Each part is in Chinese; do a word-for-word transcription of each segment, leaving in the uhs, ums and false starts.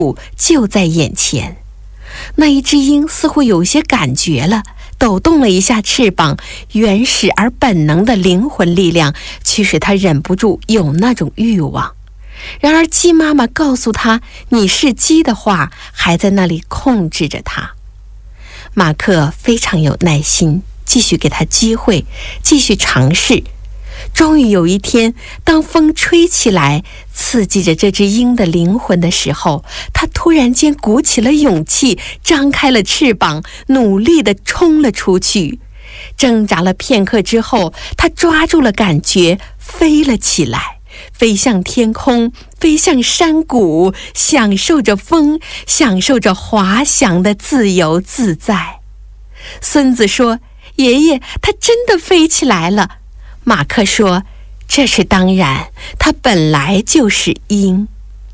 就在眼前。那一只鹰似乎有些感觉了，抖动了一下翅膀，原始而本能的灵魂力量驱使它忍不住有那种欲望。然而鸡妈妈告诉它你是鸡的话还在那里控制着它。马克非常有耐心，继续给他机会，继续尝试。终于有一天，当风吹起来，刺激着这只鹰的灵魂的时候，它突然间鼓起了勇气，张开了翅膀，努力地冲了出去。挣扎了片刻之后，它抓住了感觉，飞了起来，飞向天空，飞向山谷，享受着风，享受着滑翔的自由自在。孙子说：“爷爷，它真的飞起来了。”马克说：“这是当然，它本来就是鹰。”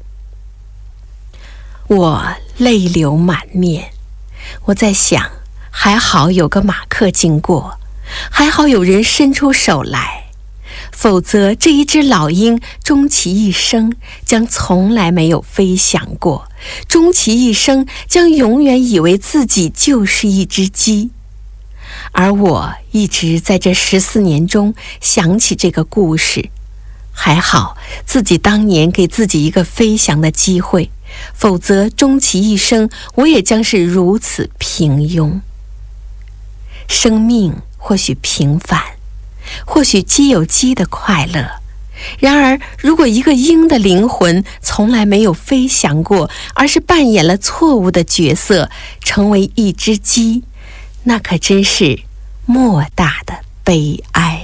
我泪流满面，我在想，还好有个马克经过，还好有人伸出手来，否则这一只老鹰终其一生将从来没有飞翔过，终其一生将永远以为自己就是一只鸡。而我一直在这十四年中想起这个故事，还好自己当年给自己一个飞翔的机会，否则终其一生我也将是如此平庸。生命或许平凡，或许鸡有鸡的快乐，然而如果一个鹰的灵魂从来没有飞翔过，而是扮演了错误的角色，成为一只鸡，那可真是莫大的悲哀。